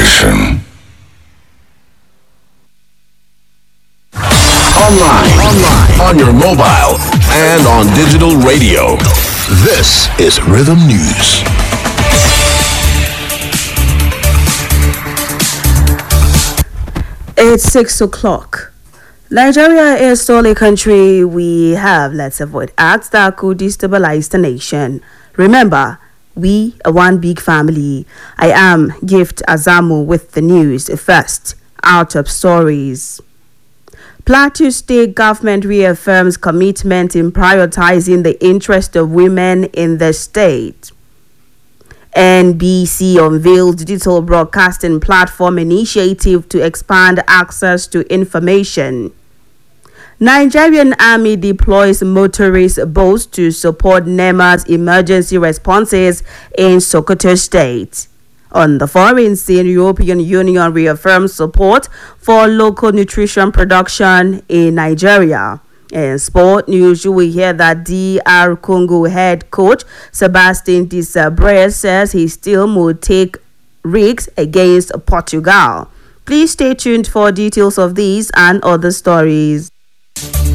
Nation. Online, on your mobile, and on digital radio. This is Rhythm News. It's 6 o'clock. Nigeria is still a country we have. Let's avoid acts that could destabilize the nation. Remember, we are one big family. I am Gift Azamu with the news. First, out of stories. Plateau State government reaffirms commitment in prioritizing the interest of women in the state. NBC unveiled digital broadcasting platform initiative to expand access to information. Nigerian Army deploys motorist boats to support NEMA's emergency responses in Sokoto State. On the foreign scene, European Union reaffirms support for local nutrition production in Nigeria. In sport news, you will hear that DR Congo head coach Sebastian Desabre says he still will take risks against Portugal. Please stay tuned for details of these and other stories.